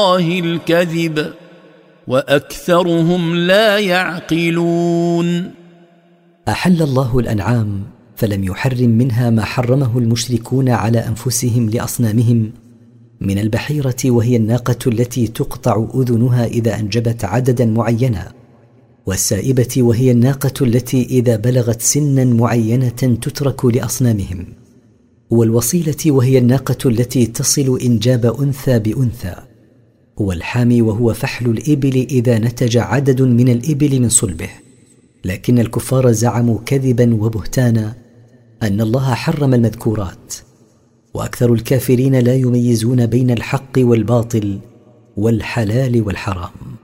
الله الكذب وأكثرهم لا يعقلون. أحل الله الأنعام فلم يحرم منها ما حرمه المشركون على أنفسهم لأصنامهم من البحيرة، وهي الناقة التي تقطع أذنها إذا أنجبت عددا معينا، والسائبة وهي الناقة التي إذا بلغت سنا معينة تترك لأصنامهم، والوصيلة وهي الناقة التي تصل إنجاب أنثى بأنثى، والحامي وهو فحل الإبل إذا نتج عدد من الإبل من صلبه. لكن الكفار زعموا كذبا وبهتانا أن الله حرم المذكورات، وأكثر الكافرين لا يميزون بين الحق والباطل والحلال والحرام.